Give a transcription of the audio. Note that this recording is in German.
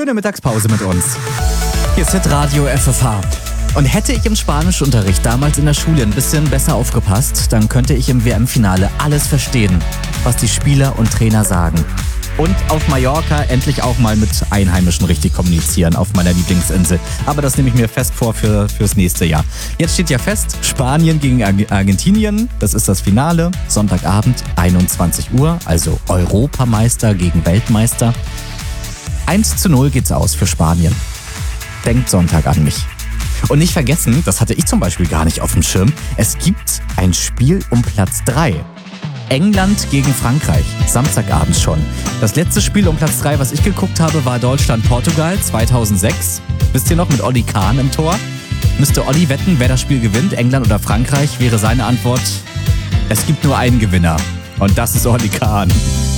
Schöne Mittagspause mit uns. Hier ist Hitradio FFH. Und hätte ich im Spanischunterricht damals in der Schule ein bisschen besser aufgepasst, dann könnte ich im WM-Finale alles verstehen, was die Spieler und Trainer sagen. Und auf Mallorca endlich auch mal mit Einheimischen richtig kommunizieren, auf meiner Lieblingsinsel. Aber das nehme ich mir fest vor fürs nächste Jahr. Jetzt steht ja fest, Spanien gegen Argentinien, das ist das Finale. Sonntagabend, 21 Uhr, also Europameister gegen Weltmeister. 1:0 geht's aus für Spanien. Denkt Sonntag an mich. Und nicht vergessen, das hatte ich zum Beispiel gar nicht auf dem Schirm, es gibt ein Spiel um Platz 3. England gegen Frankreich, Samstagabends schon. Das letzte Spiel um Platz 3, was ich geguckt habe, war Deutschland-Portugal 2006. Wisst ihr noch, mit Olli Kahn im Tor? Müsste Olli wetten, wer das Spiel gewinnt, England oder Frankreich? Wäre seine Antwort, es gibt nur einen Gewinner. Und das ist Olli Kahn.